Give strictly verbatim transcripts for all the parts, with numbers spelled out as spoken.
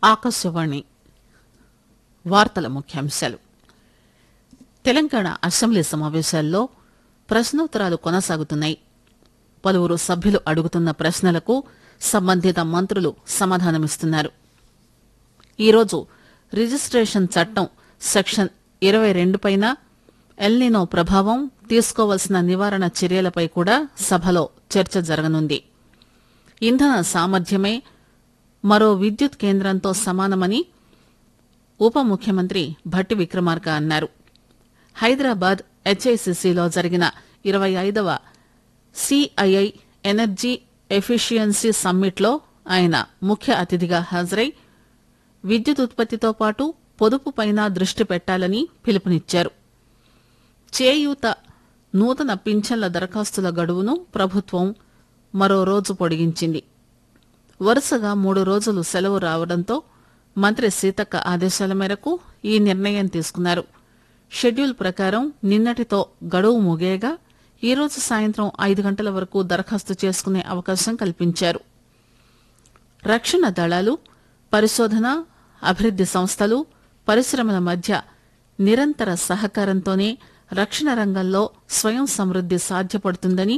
ఆకాశవాణి వార్తల ముఖ్యాంశాలు. తెలంగాణ అసెంబ్లీ సమావేశాల్లో ప్రశ్నోత్తరాలు కొనసాగుతున్నాయి. పలువురు సభ్యులు అడుగుతున్న ప్రశ్నలకు సంబంధిత మంత్రులు సమాధానమిస్తున్నారు. ఈరోజు రిజిస్టేషన్ చట్టం సెక్షన్ ఇరవై రెండు పైన ఎల్నినో ప్రభావం, తీసుకోవాల్సిన నివారణ చర్యలపై కూడా సభలో చర్చ జరగనుంది. ఇంధన సామర్థ్యమే మరో విద్యుత్ కేంద్రంతో సమానమని ఉప ముఖ్యమంత్రి భట్టి విక్రమార్క అన్నారు. హైదరాబాద్ హెచ్ఐసిసిలో జరిగిన ఇరవై ఐదవ సిఐఐ ఎనర్జీ ఎఫిషియన్సీ సమ్మిట్లో ఆయన ముఖ్య అతిథిగా హాజరై విద్యుత్ ఉత్పత్తితో పాటు పొదుపుపైన దృష్టి పెట్టాలని పిలుపునిచ్చారు. చేయూత నూతన పింఛన్ల దరఖాస్తుల గడువును ప్రభుత్వం మరో రోజు పొడిగించింది. వరుసగా మూడు రోజులు సెలవు రావడంతో మంత్రి సీతక్క ఆదేశాల మేరకు ఈ నిర్ణయం తీసుకున్నారు. షెడ్యూల్ ప్రకారం నిన్నటితో గడువు ముగియగా ఈరోజు సాయంత్రం ఐదు గంటల వరకు దరఖాస్తు చేసుకునే అవకాశం కల్పించారు. రక్షణ దళాలు, పరిశోధన, అభివృద్ది సంస్థలు, పరిశ్రమల మధ్య నిరంతర సహకారంతోనే రక్షణ రంగంలో స్వయం సమృద్ది సాధ్యపడుతుందని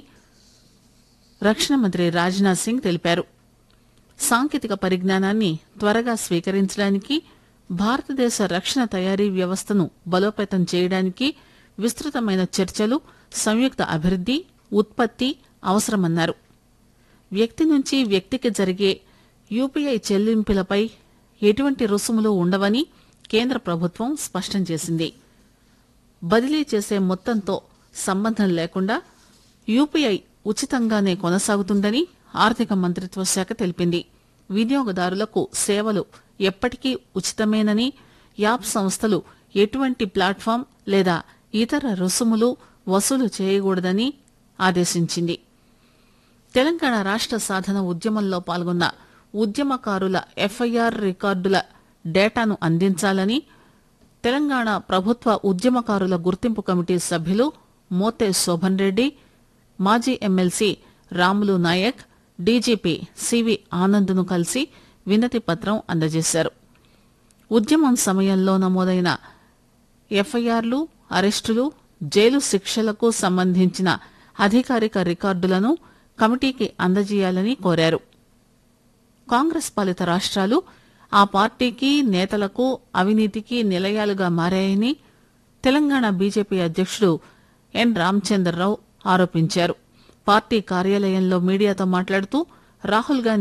రక్షణ మంత్రి రాజ్నాథ్ సింగ్ తెలిపారు. సాంకేతిక పరిజ్ఞానాన్ని త్వరగా స్వీకరించడానికి, భారతదేశ రక్షణ తయారీ వ్యవస్థను బలోపేతం చేయడానికి విస్తృతమైన చర్చలు, సంయుక్త అభివృద్ది, ఉత్పత్తి అవసరమన్నారు. వ్యక్తి నుంచి వ్యక్తికి జరిగే యూపీఐ చెల్లింపులపై ఎటువంటి రుసుములు ఉండవని కేంద్ర ప్రభుత్వం స్పష్టం చేసింది. బదిలీ చేసే మొత్తంతో సంబంధం లేకుండా యూపీఐ ఉచితంగానే కొనసాగుతుందని ఆర్థిక మంత్రిత్వ శాఖ తెలిపింది. వినియోగదారులకు సేవలు ఎప్పటికీ ఉచితమేనని, యాప్ సంస్థలు ఎటువంటి ప్లాట్ఫామ్ లేదా ఇతర రుసుములు వసూలు చేయకూడదని ఆదేశించింది. తెలంగాణ రాష్ట సాధన ఉద్యమంలో పాల్గొన్న ఉద్యమకారుల ఎఫ్ఐఆర్ రికార్డుల డేటాను అందించాలని తెలంగాణ ప్రభుత్వ ఉద్యమకారుల గుర్తింపు కమిటీ సభ్యులు మోతే శోభన్ రెడ్డి, మాజీ MLC Ramulu Naik, DGP CV ఆనంద్ను కలిసి వినతి పత్రం అందజేశారు. ఉద్యమం సమయంలో నమోదైన ఎఫ్ఐఆర్లు, అరెస్టులు, జైలు శిక్షలకు సంబంధించిన అధికారిక రికార్డులను కమిటీకి అందజేయాలని కోరారు. కాంగ్రెస్ పాలిత రాష్ట్రాలు ఆ పార్టీకి, నేతలకు అవినీతికి నిలయాలుగా మారాయని తెలంగాణ బీజేపీ అధ్యక్షుడు ఎన్ రామచంద్రరావు ఆరోపించారు. పార్టీ కార్యాలయంలో మీడియాతో మాట్లాడుతూ రాహుల్ గాంధీ